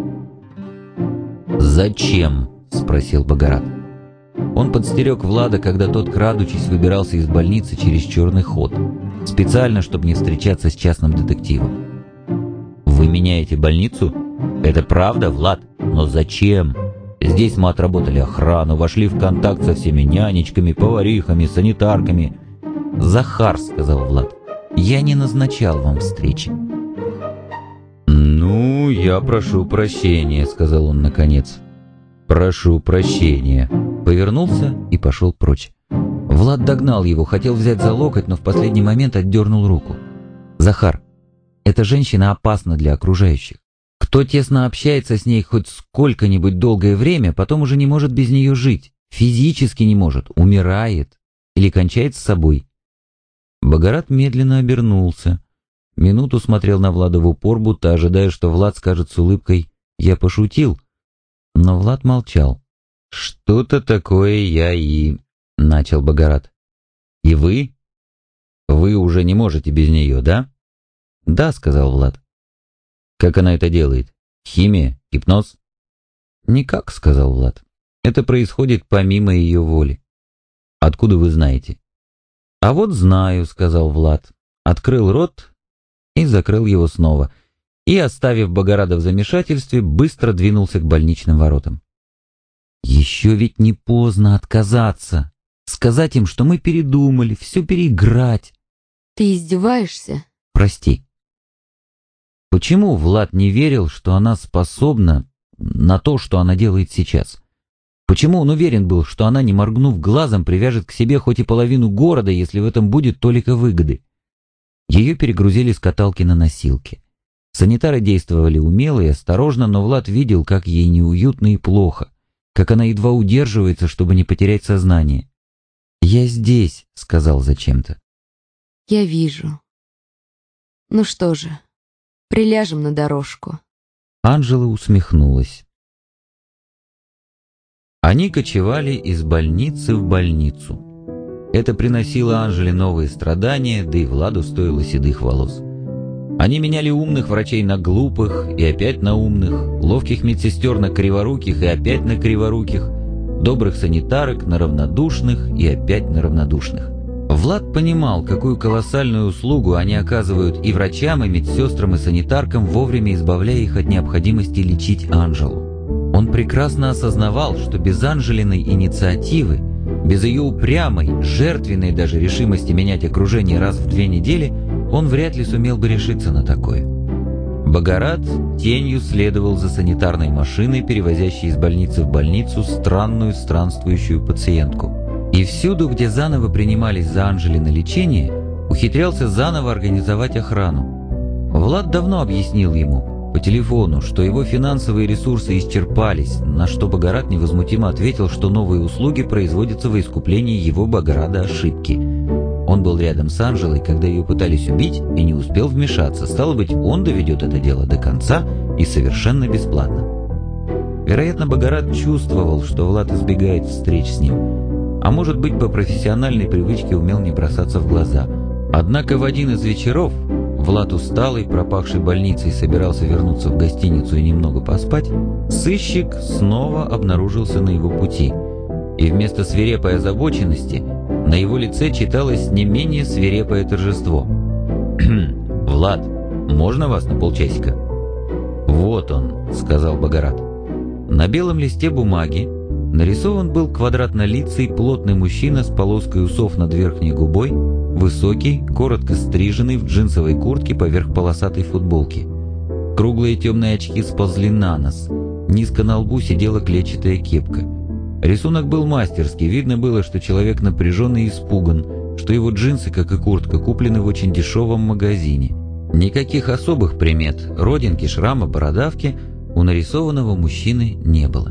«Зачем?» — спросил Богорат. Он подстерег Влада, когда тот, крадучись, выбирался из больницы через черный ход, специально, чтобы не встречаться с частным детективом. «Вы меняете больницу? Это правда, Влад? Но зачем? Здесь мы отработали охрану, вошли в контакт со всеми нянечками, поварихами, санитарками». «Захар», — сказал Влад, — «я не назначал вам встречи». «Ну, я прошу прощения», — сказал он наконец. «Прошу прощения». Повернулся и пошел прочь. Влад догнал его, хотел взять за локоть, но в последний момент отдернул руку. «Захар, эта женщина опасна для окружающих. Кто тесно общается с ней хоть сколько-нибудь долгое время, потом уже не может без нее жить, физически не может, умирает или кончает с собой». Богорат медленно обернулся. Минуту смотрел на Влада в упор, будто ожидая, что Влад скажет с улыбкой «Я пошутил». Но Влад молчал. «Что-то такое я и...» — начал Богорат. «И вы? Вы уже не можете без нее, да?» «Да», — сказал Влад. «Как она это делает? Химия? Гипноз?» «Никак», — сказал Влад. «Это происходит помимо ее воли». «Откуда вы знаете?» «А вот знаю», — сказал Влад. Открыл рот и закрыл его снова. И, оставив Богорада в замешательстве, быстро двинулся к больничным воротам. «Еще ведь не поздно отказаться. Сказать им, что мы передумали, все переиграть». «Ты издеваешься?» «Прости». Почему Влад не верил, что она способна на то, что она делает сейчас? Почему он уверен был, что она, не моргнув глазом, привяжет к себе хоть и половину города, если в этом будет толика выгоды? Ее перегрузили с каталки на носилки. Санитары действовали умело и осторожно, но Влад видел, как ей неуютно и плохо, как она едва удерживается, чтобы не потерять сознание. «Я здесь», — сказал зачем-то. Я вижу. Ну что же, приляжем на дорожку. Анжела усмехнулась. Они кочевали из больницы в больницу. Это приносило Анжеле новые страдания, да и Владу стоило седых волос. Они меняли умных врачей на глупых и опять на умных, ловких медсестер на криворуких и опять на криворуких, добрых санитарок на равнодушных и опять на равнодушных. Влад понимал, какую колоссальную услугу они оказывают и врачам, и медсестрам, и санитаркам, вовремя избавляя их от необходимости лечить Анжелу. Он прекрасно осознавал, что без Анжелиной инициативы, без ее упрямой, жертвенной даже решимости менять окружение раз в 2 недели, он вряд ли сумел бы решиться на такое. Богорат тенью следовал за санитарной машиной, перевозящей из больницы в больницу странную странствующую пациентку. И всюду, где заново принимались за Анжелино лечение, ухитрялся заново организовать охрану. Влад давно объяснил ему по телефону, что его финансовые ресурсы исчерпались, на что Богорат невозмутимо ответил, что новые услуги производятся во искуплении его, Богорада, ошибки. Он был рядом с Анжелой, когда ее пытались убить, и не успел вмешаться. Стало быть, он доведет это дело до конца и совершенно бесплатно. Вероятно, Богорат чувствовал, что Влад избегает встреч с ним, а может быть, по профессиональной привычке умел не бросаться в глаза. Однако в один из вечеров Влад, усталый, пропахший больницей, собирался вернуться в гостиницу и немного поспать, сыщик снова обнаружился на его пути. И вместо свирепой озабоченности на его лице читалось не менее свирепое торжество. «Влад, можно вас на полчасика?» «Вот он», — сказал Богорат. На белом листе бумаги нарисован был квадратнолицый плотный мужчина с полоской усов над верхней губой, высокий, коротко стриженный, в джинсовой куртке поверх полосатой футболки. Круглые темные очки сползли на нос, низко на лбу сидела клетчатая кепка. Рисунок был мастерский, видно было, что человек напряжен и испуган, что его джинсы, как и куртка, куплены в очень дешевом магазине. Никаких особых примет, родинки, шрама, бородавки у нарисованного мужчины не было.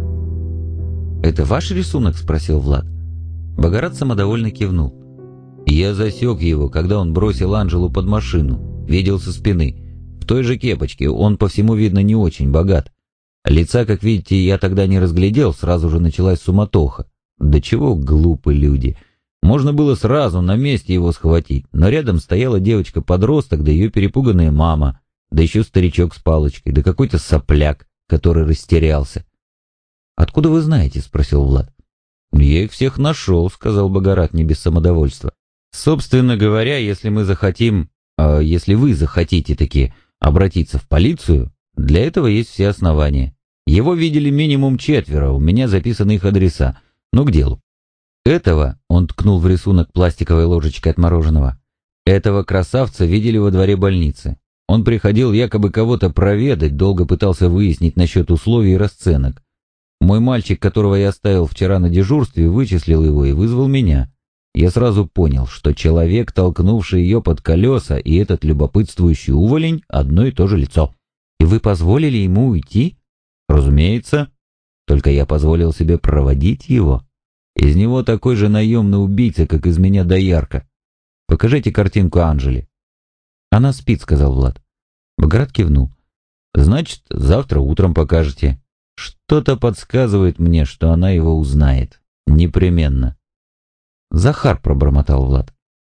«Это ваш рисунок?» — спросил Влад. Богорат самодовольно кивнул. «Я засек его, когда он бросил Анжелу под машину. Видел со спины. В той же кепочке, он по всему, видно, не очень богат. Лица, как видите, я тогда не разглядел, сразу же началась суматоха. Да чего глупы люди. Можно было сразу на месте его схватить, но рядом стояла девочка-подросток, да ее перепуганная мама, да еще старичок с палочкой, да какой-то сопляк, который растерялся». «Откуда вы знаете?» — спросил Влад. «Я их всех нашел», — сказал Богорат не без самодовольства. «Собственно говоря, если мы захотим, если вы захотите таки обратиться в полицию, для этого есть все основания. Его видели минимум 4, у меня записаны их адреса. Ну, к делу. Этого, он ткнул в рисунок пластиковой ложечкой от мороженого, этого красавца видели во дворе больницы. Он приходил якобы кого-то проведать, долго пытался выяснить насчет условий и расценок. Мой мальчик, которого я оставил вчера на дежурстве, вычислил его и вызвал меня. Я сразу понял, что человек, толкнувший ее под колеса, и этот любопытствующий уволень — одно и то же лицо. И вы позволили ему уйти? Разумеется. Только я позволил себе проводить его. Из него такой же наемный убийца, как из меня доярка. Покажите картинку Анжели. Она спит, сказал Влад. Богорат кивнул. Значит, завтра утром покажете. Что-то подсказывает мне, что она его узнает. Непременно. Захар, пробормотал Влад.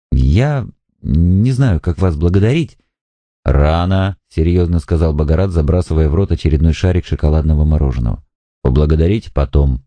Я не знаю, как вас благодарить. Рано, серьезно сказал Богорат, забрасывая в рот очередной шарик шоколадного мороженого. Поблагодарить потом.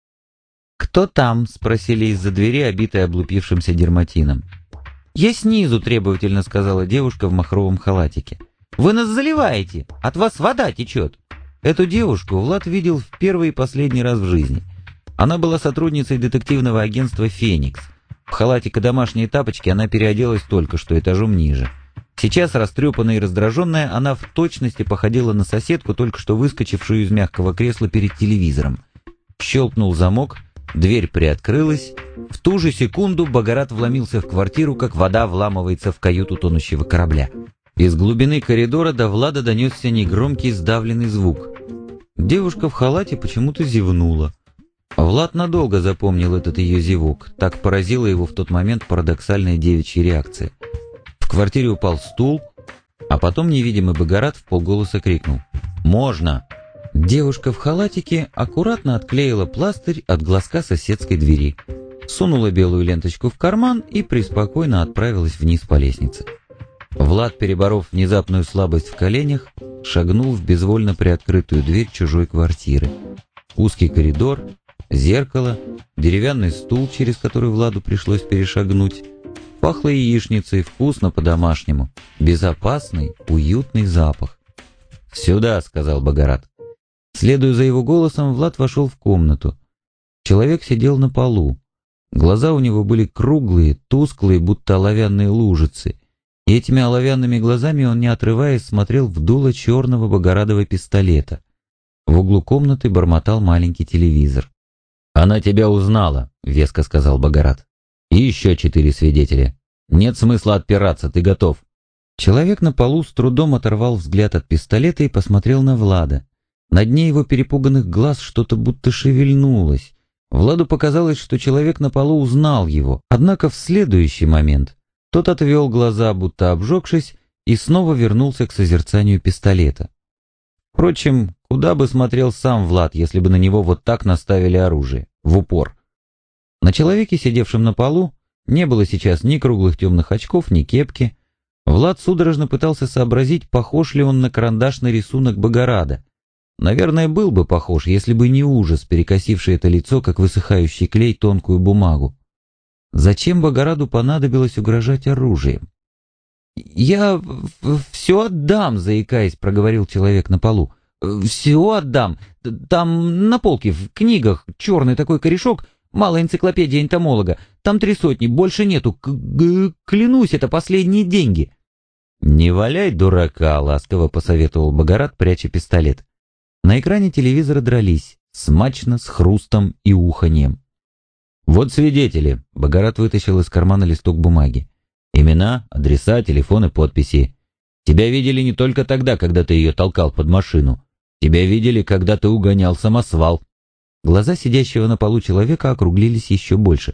«Кто там?» — спросили из-за двери, обитой облупившимся дерматином. «Я снизу», — требовательно сказала девушка в махровом халатике. «Вы нас заливаете! От вас вода течет!» Эту девушку Влад видел в первый и последний раз в жизни. Она была сотрудницей детективного агентства «Феникс». В халатик и домашние тапочки она переоделась только что этажом ниже. Сейчас, растрепанная и раздраженная, она в точности походила на соседку, только что выскочившую из мягкого кресла перед телевизором. Щелкнул замок, дверь приоткрылась. В ту же секунду Богорат вломился в квартиру, как вода вламывается в каюту тонущего корабля. Из глубины коридора до Влада донесся негромкий сдавленный звук. Девушка в халате почему-то зевнула. Влад надолго запомнил этот ее зевок. Так поразила его в тот момент парадоксальная девичья реакция. В квартире упал стул, а потом невидимый Богорат вполголоса крикнул: «Можно!». Девушка в халатике аккуратно отклеила пластырь от глазка соседской двери, сунула белую ленточку в карман и преспокойно отправилась вниз по лестнице. Влад, переборов внезапную слабость в коленях, шагнул в безвольно приоткрытую дверь чужой квартиры. Узкий коридор, зеркало, деревянный стул, через который Владу пришлось перешагнуть. Пахло яичницей, вкусно по-домашнему, безопасный, уютный запах. «Сюда», — сказал Богорат. Следуя за его голосом, Влад вошел в комнату. Человек сидел на полу. Глаза у него были круглые, тусклые, будто оловянные лужицы. И этими оловянными глазами он, не отрываясь, смотрел в дуло черного богорадова пистолета. В углу комнаты бормотал маленький телевизор. «Она тебя узнала», — веско сказал Богорат. «И еще 4 свидетеля. Нет смысла отпираться, ты готов». Человек на полу с трудом оторвал взгляд от пистолета и посмотрел на Влада. На дне его перепуганных глаз что-то будто шевельнулось. Владу показалось, что человек на полу узнал его, однако в следующий момент тот отвел глаза, будто обжегшись, и снова вернулся к созерцанию пистолета. Впрочем, куда бы смотрел сам Влад, если бы на него вот так наставили оружие, в упор? На человеке, сидевшем на полу, не было сейчас ни круглых темных очков, ни кепки. Влад судорожно пытался сообразить, похож ли он на карандашный рисунок Богорада. Наверное, был бы похож, если бы не ужас, перекосивший это лицо, как высыхающий клей, тонкую бумагу. Зачем Богораду понадобилось угрожать оружием? «Я все отдам», — заикаясь, проговорил человек на полу. «Все отдам. Там на полке, в книгах, черный такой корешок, малая энциклопедия энтомолога. Там 3 сотни, больше нету. Клянусь, это последние деньги». «Не валяй дурака», — ласково посоветовал Богорат, пряча пистолет. На экране телевизора дрались, смачно, с хрустом и уханьем. «Вот свидетели», — Богорат вытащил из кармана листок бумаги. «Имена, адреса, телефоны, подписи. Тебя видели не только тогда, когда ты ее толкал под машину. Тебя видели, когда ты угонял самосвал». Глаза сидящего на полу человека округлились еще больше.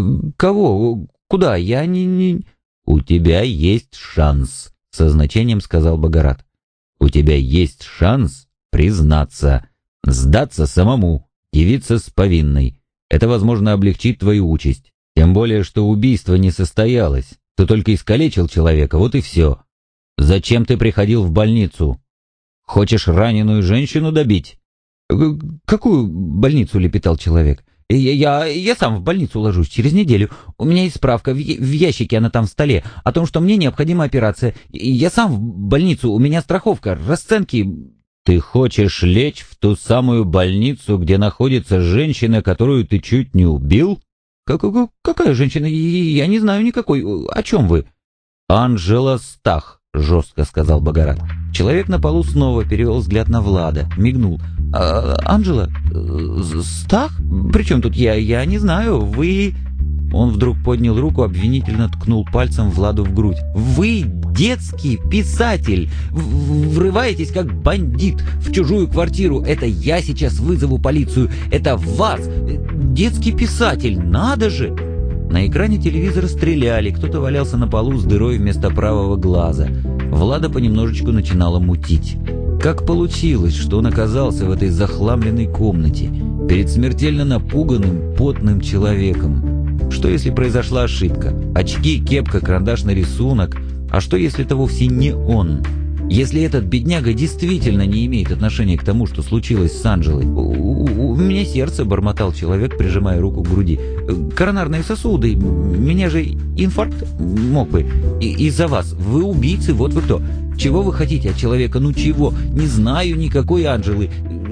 «Кого? Куда? Я не...» «У тебя есть шанс», — со значением сказал Богорат. «У тебя есть шанс признаться, сдаться самому, явиться с повинной. Это, возможно, облегчит твою участь. Тем более, что убийство не состоялось. Ты только искалечил человека, вот и все. Зачем ты приходил в больницу? Хочешь раненую женщину добить?» «Какую больницу?» — лепетал человек. «Я сам в больницу ложусь через неделю. У меня есть справка, в ящике она там в столе, о том, что мне необходима операция. Я сам в больницу, у меня страховка, расценки...» «Ты хочешь лечь в ту самую больницу, где находится женщина, которую ты чуть не убил?» «Какая женщина? Я не знаю никакой. О чем вы?» «Анжела Стах», — жестко сказал Богорат. Человек на полу снова перевел взгляд на Влада, мигнул. «Анжела? Стах? Причем тут я не знаю. Вы...» Он вдруг поднял руку, обвинительно ткнул пальцем Владу в грудь. «Вы детский писатель! Врываетесь как бандит в чужую квартиру! Это я сейчас вызову полицию! Это вас! Детский писатель! Надо же!» На экране телевизора стреляли, кто-то валялся на полу с дырой вместо правого глаза. Влада понемножечку начинала мутить. Как получилось, что он оказался в этой захламленной комнате, перед смертельно напуганным, потным человеком? Что, если произошла ошибка? Очки, кепка, карандашный рисунок. А что, если это вовсе не он? Если этот бедняга действительно не имеет отношения к тому, что случилось с Анжелой? «У меня сердце», — бормотал человек, прижимая руку к груди. «Коронарные сосуды. Меня же инфаркт мог бы. Из-за вас. Вы убийцы, вот вы кто. Чего вы хотите от человека? Ну чего? Не знаю никакой Анжелы.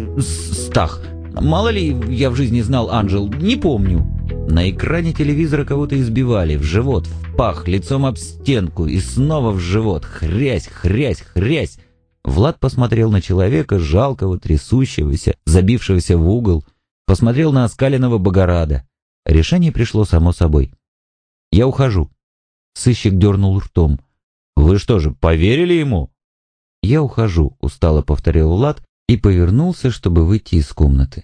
Стах. Мало ли я в жизни знал Анжел. Не помню». На экране телевизора кого-то избивали, в живот, в пах, лицом об стенку и снова в живот. Хрясь, хрясь, хрясь. Влад посмотрел на человека, жалкого, трясущегося, забившегося в угол, посмотрел на оскаленного Богорада. Решение пришло само собой. «Я ухожу». Сыщик дернул ртом. Вы что же, поверили ему?» «Я ухожу», — устало повторил Влад и повернулся, чтобы выйти из комнаты.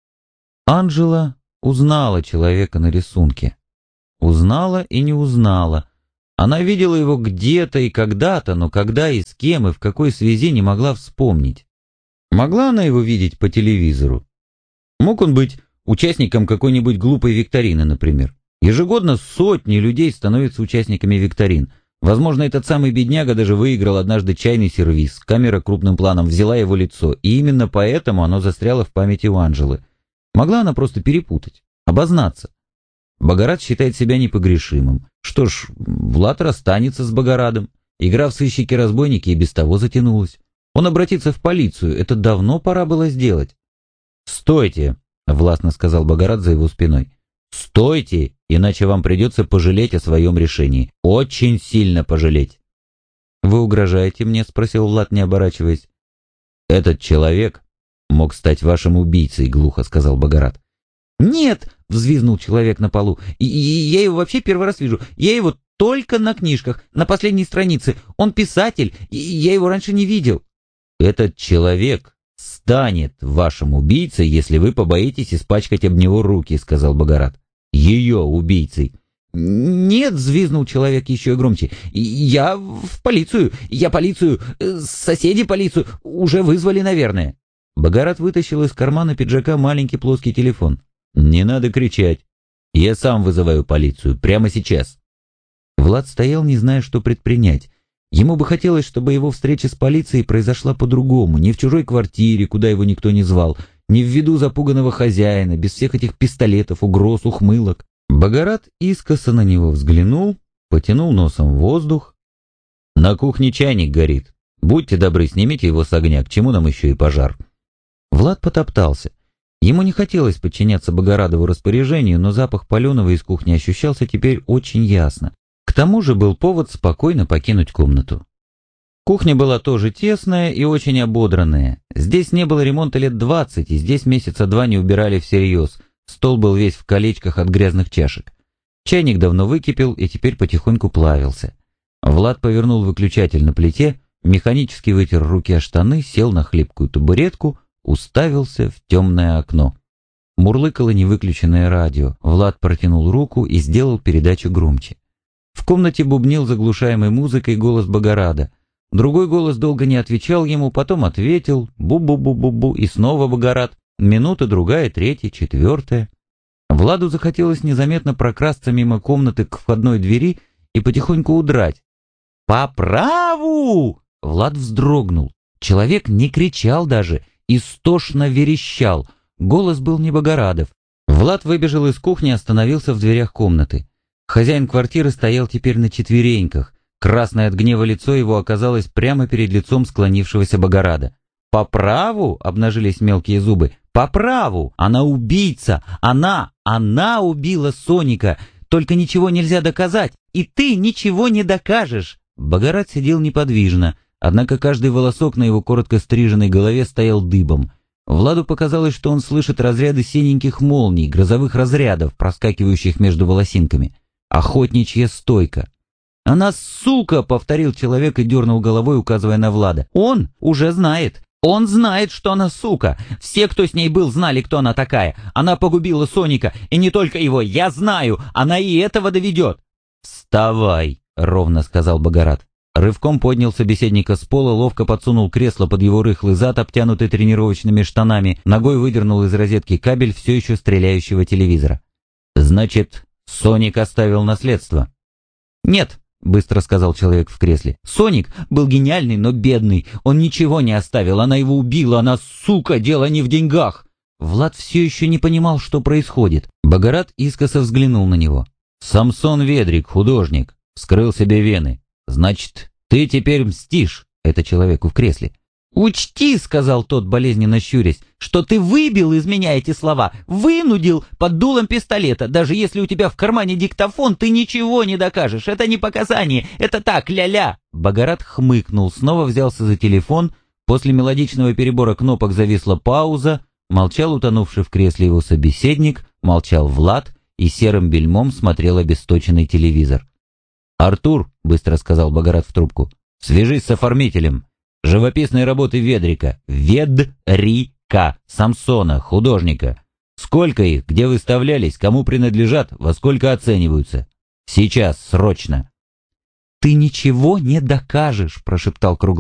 Анжела узнала человека на рисунке. Узнала и не узнала. Она видела его где-то и когда-то, но когда и с кем и в какой связи не могла вспомнить. Могла она его видеть по телевизору? Мог он быть участником какой-нибудь глупой викторины, например? Ежегодно сотни людей становятся участниками викторин. Возможно, этот самый бедняга даже выиграл однажды чайный сервиз. Камера крупным планом взяла его лицо, и именно поэтому оно застряло в памяти у Анжелы. Могла она просто перепутать, обознаться. Богорат считает себя непогрешимым. Что ж, Влад расстанется с Богорадом. Игра в сыщики-разбойники и без того затянулась. Он обратится в полицию, это давно пора было сделать. «Стойте!» — властно сказал Богорат за его спиной. «Стойте, иначе вам придется пожалеть о своем решении. Очень сильно пожалеть». «Вы угрожаете мне?» — спросил Влад, не оборачиваясь. «Этот человек мог стать вашим убийцей», — глухо сказал Богорат. «Нет!» — взвизгнул человек на полу. «Я его вообще первый раз вижу. Я его только на книжках, на последней странице. Он писатель, я его раньше не видел». «Этот человек станет вашим убийцей, если вы побоитесь испачкать об него руки», — сказал Богорат. «Ее убийцей». «Нет», — взвизнул человек еще и громче. «Я в полицию, соседи полицию, уже вызвали, наверное». Богорат вытащил из кармана пиджака маленький плоский телефон. «Не надо кричать. Я сам вызываю полицию, прямо сейчас». Влад стоял, не зная, что предпринять. Ему бы хотелось, чтобы его встреча с полицией произошла по-другому, не в чужой квартире, куда его никто не звал, не в виду запуганного хозяина, без всех этих пистолетов, угроз, ухмылок. Богорат искоса на него взглянул, потянул носом в воздух. «На кухне чайник горит. Будьте добры, снимите его с огня, к чему нам еще и пожар?» Влад потоптался. Ему не хотелось подчиняться Богорадову распоряжению, но запах паленого из кухни ощущался теперь очень ясно. К тому же был повод спокойно покинуть комнату. Кухня была тоже тесная и очень ободранная. Здесь не было ремонта лет 20, и здесь месяца 2 не убирали всерьез. Стол был весь в колечках от грязных чашек. Чайник давно выкипел и теперь потихоньку плавился. Влад повернул выключатель на плите, механически вытер руки о штаны, сел на хлипкую табуретку, уставился в темное окно. Мурлыкало невыключенное радио. Влад протянул руку и сделал передачу громче. В комнате бубнил заглушаемой музыкой голос Богорада. Другой голос долго не отвечал ему, потом ответил «бу-бу-бу-бу-бу» и снова Богорад. Минута, другая, третья, четвертая. Владу захотелось незаметно прокрасться мимо комнаты к входной двери и потихоньку удрать. «По праву!» Влад вздрогнул. Человек не кричал даже, истошно верещал. Голос был не Богорадов. Влад выбежал из кухни и остановился в дверях комнаты. Хозяин квартиры стоял теперь на четвереньках. Красное от гнева лицо его оказалось прямо перед лицом склонившегося Богорада. «По праву?» — обнажились мелкие зубы. «По праву! Она убийца! Она убила Соника! Только ничего нельзя доказать! И ты ничего не докажешь!» Богорад сидел неподвижно, однако каждый волосок на его коротко стриженной голове стоял дыбом. Владу показалось, что он слышит разряды синеньких молний, грозовых разрядов, проскакивающих между волосинками. Охотничья стойка. «Она сука!» — повторил человек и дернул головой, указывая на Влада. «Он уже знает! Он знает, что она сука! Все, кто с ней был, знали, кто она такая! Она погубила Соника, и не только его! Я знаю! Она и этого доведет!» «Вставай!» — ровно сказал Богорад. Рывком поднял собеседника с пола, ловко подсунул кресло под его рыхлый зад, обтянутый тренировочными штанами, ногой выдернул из розетки кабель все еще стреляющего телевизора. «Значит, Соник оставил наследство?» «Нет», — быстро сказал человек в кресле. «Соник был гениальный, но бедный. Он ничего не оставил. Она его убила. Она, сука, дело не в деньгах». Влад все еще не понимал, что происходит. Богорад искоса взглянул на него. «Самсон Ведрик, художник, вскрыл себе вены. Значит, ты теперь мстишь?» Это человеку в кресле. «Учти», — сказал тот, болезненно щурясь, «что ты выбил из меня эти слова, вынудил под дулом пистолета. Даже если у тебя в кармане диктофон, ты ничего не докажешь. Это не показания, это так, ля-ля». Богорад хмыкнул, снова взялся за телефон. После мелодичного перебора кнопок зависла пауза. Молчал утонувший в кресле его собеседник, молчал Влад и серым бельмом смотрел обесточенный телевизор. «Артур», — быстро сказал Богорат в трубку, — «свяжись с оформителем. Живописные работы Ведрика. Ведрика. Самсона, художника. Сколько их, где выставлялись, кому принадлежат, во сколько оцениваются. Сейчас, срочно». «Ты ничего не докажешь», — прошептал Круглов.